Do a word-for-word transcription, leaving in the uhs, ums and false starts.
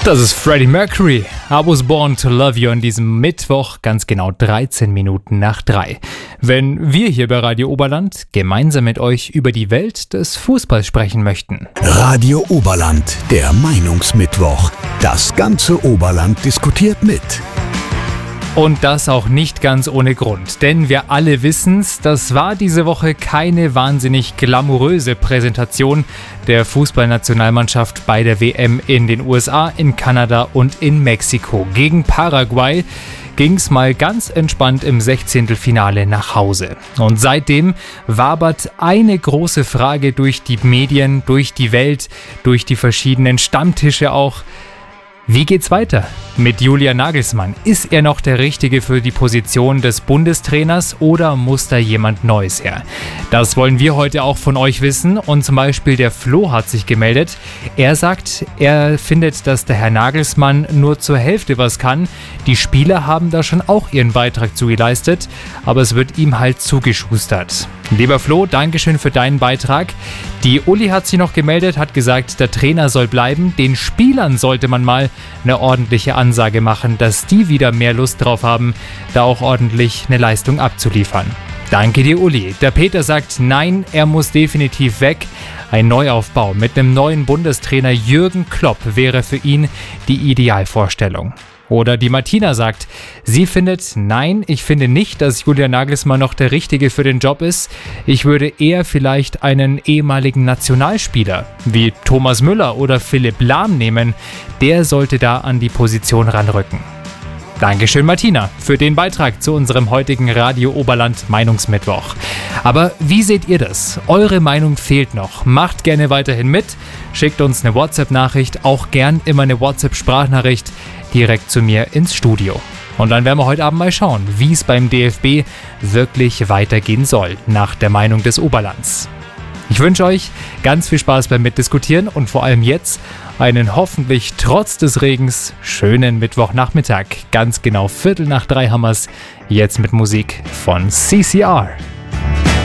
Das ist Freddie Mercury. I was born to love you an diesem Mittwoch, ganz genau dreizehn Minuten nach drei. Wenn wir hier bei Radio Oberland gemeinsam mit euch über die Welt des Fußballs sprechen möchten. Radio Oberland, der Meinungsmittwoch. Das ganze Oberland diskutiert mit. Und das auch nicht ganz ohne Grund, denn wir alle wissen's, das war diese Woche keine wahnsinnig glamouröse Präsentation der Fußballnationalmannschaft bei der W M in den U S A, in Kanada und in Mexiko. Gegen Paraguay ging's mal ganz entspannt im Sechzehntelfinale nach Hause. Und seitdem wabert eine große Frage durch die Medien, durch die Welt, durch die verschiedenen Stammtische auch. Wie geht's weiter mit Julian Nagelsmann? Ist er noch der Richtige für die Position des Bundestrainers oder muss da jemand Neues her? Das wollen wir heute auch von euch wissen und zum Beispiel der Flo hat sich gemeldet. Er sagt, er findet, dass der Herr Nagelsmann nur zur Hälfte was kann. Die Spieler haben da schon auch ihren Beitrag zugeleistet, aber es wird ihm halt zugeschustert. Lieber Flo, Dankeschön für deinen Beitrag. Die Uli hat sich noch gemeldet, hat gesagt, der Trainer soll bleiben. Den Spielern sollte man mal eine ordentliche Ansage machen, dass die wieder mehr Lust drauf haben, da auch ordentlich eine Leistung abzuliefern. Danke dir, Uli. Der Peter sagt, nein, er muss definitiv weg. Ein Neuaufbau mit einem neuen Bundestrainer Jürgen Klopp wäre für ihn die Idealvorstellung. Oder die Martina sagt, sie findet, nein, ich finde nicht, dass Julian Nagelsmann noch der Richtige für den Job ist. Ich würde eher vielleicht einen ehemaligen Nationalspieler wie Thomas Müller oder Philipp Lahm nehmen. Der sollte da an die Position ranrücken. Dankeschön, Martina, für den Beitrag zu unserem heutigen Radio Oberland Meinungsmittwoch. Aber wie seht ihr das? Eure Meinung fehlt noch. Macht gerne weiterhin mit. Schickt uns eine WhatsApp-Nachricht, auch gern immer eine WhatsApp-Sprachnachricht direkt zu mir ins Studio. Und dann werden wir heute Abend mal schauen, wie es beim D F B wirklich weitergehen soll, nach der Meinung des Oberlands. Ich wünsche euch ganz viel Spaß beim Mitdiskutieren und vor allem jetzt einen hoffentlich trotz des Regens schönen Mittwochnachmittag. Ganz genau Viertel nach drei haben wir's, jetzt mit Musik von C C R.